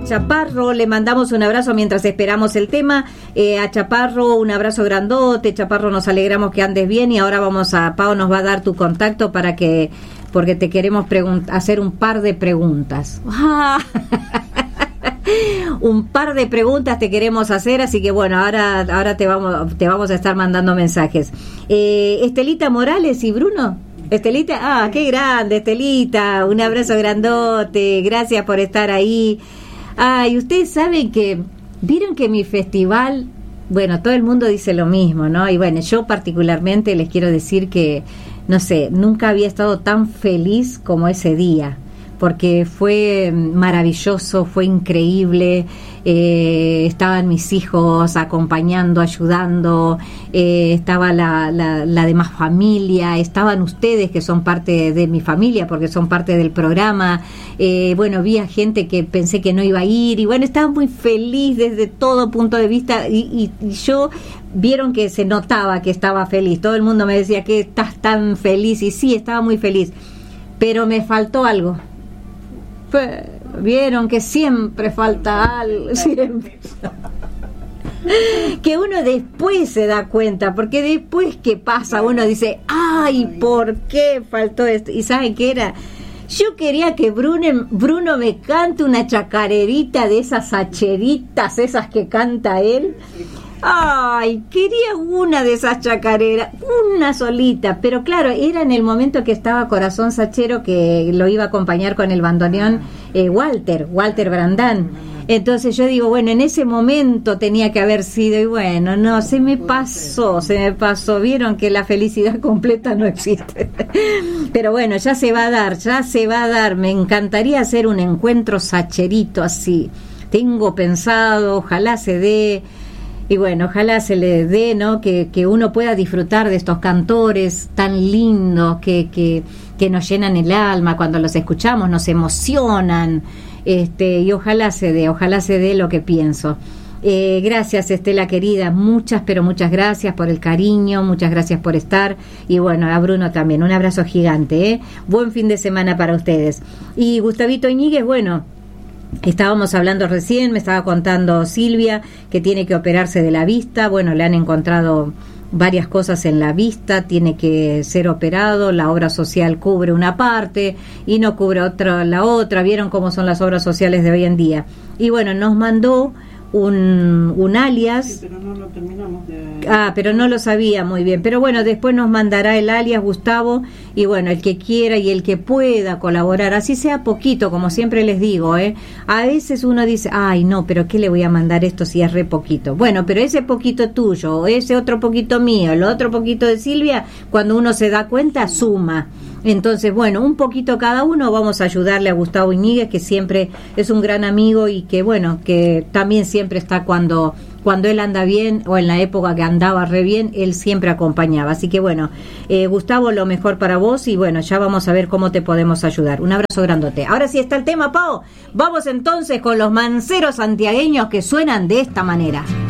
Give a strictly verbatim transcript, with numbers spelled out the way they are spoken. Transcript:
Chaparro, le mandamos un abrazo mientras esperamos el tema. Eh, a Chaparro, un abrazo grandote. Chaparro, nos alegramos que andes bien y ahora vamos a, Pau nos va a dar tu contacto para que, porque te queremos pregun- hacer un par de preguntas. Un par de preguntas te queremos hacer, así que bueno, ahora ahora te vamos te vamos a estar mandando mensajes. Eh, Estelita Morales y Bruno. Estelita, ah, qué grande, Estelita, un abrazo grandote, gracias por estar ahí. Ah, y ustedes saben que, vieron que mi festival, bueno, todo el mundo dice lo mismo, ¿no? Y bueno, yo particularmente les quiero decir que, no sé, nunca había estado tan feliz como ese día, porque fue maravilloso, fue increíble, eh, estaban mis hijos acompañando, ayudando, eh, estaba la, la, la demás familia, estaban ustedes que son parte de mi familia porque son parte del programa, eh, bueno, vi a gente que pensé que no iba a ir y bueno, estaba muy feliz desde todo punto de vista y, y, y yo... Vieron que se notaba que estaba feliz, todo el mundo me decía que estás tan feliz y sí, estaba muy feliz, pero me faltó algo. Vieron que siempre falta algo, siempre. Que uno después se da cuenta, porque después que pasa uno dice, ay, ¿por qué faltó esto? ¿Y saben qué era? Yo quería que Bruno, Bruno me cante una chacarerita de esas hacheritas, esas que canta él. Ay, quería una de esas chacareras, una solita, pero claro, era en el momento que estaba Corazón Sachero, que lo iba a acompañar con el bandoneón eh, Walter, Walter Brandán. Entonces yo digo, bueno, en ese momento tenía que haber sido, y bueno, no, se me pasó, se me pasó, vieron que la felicidad completa no existe. Pero bueno, ya se va a dar, ya se va a dar, me encantaría hacer un encuentro sacherito así, tengo pensado, ojalá se dé. Y bueno, ojalá se le dé, ¿no? Que, que uno pueda disfrutar de estos cantores tan lindos que, que, que nos llenan el alma cuando los escuchamos, nos emocionan, este, y ojalá se dé, ojalá se dé lo que pienso. Eh, gracias, Estela querida, muchas, pero muchas gracias por el cariño, muchas gracias por estar, y bueno, a Bruno también, un abrazo gigante, ¿eh? Buen fin de semana para ustedes. Y Gustavito Iñiguez, bueno, estábamos hablando recién, me estaba contando Silvia que tiene que operarse de la vista, bueno, le han encontrado varias cosas en la vista, tiene que ser operado, la obra social cubre una parte y no cubre otra la otra, vieron cómo son las obras sociales de hoy en día. Y bueno, nos mandó un, un alias. Sí, pero no lo terminamos de... Ah, pero no lo sabía muy bien. Pero bueno, después nos mandará el alias, Gustavo, y bueno, el que quiera y el que pueda colaborar, así sea poquito, como siempre les digo, ¿eh? A veces uno dice, ay, no, pero ¿qué le voy a mandar esto si es re poquito? Bueno, pero ese poquito tuyo, o ese otro poquito mío, el otro poquito de Silvia, cuando uno se da cuenta, suma. Entonces, bueno, un poquito cada uno, vamos a ayudarle a Gustavo Iñiguez, que siempre es un gran amigo y que, bueno, que también siempre está cuando cuando él anda bien, o en la época que andaba re bien, él siempre acompañaba. Así que, bueno, eh, Gustavo, lo mejor para vos y, bueno, ya vamos a ver cómo te podemos ayudar. Un abrazo grandote. Ahora sí está el tema, Pau. Vamos entonces con los manceros santiagueños que suenan de esta manera.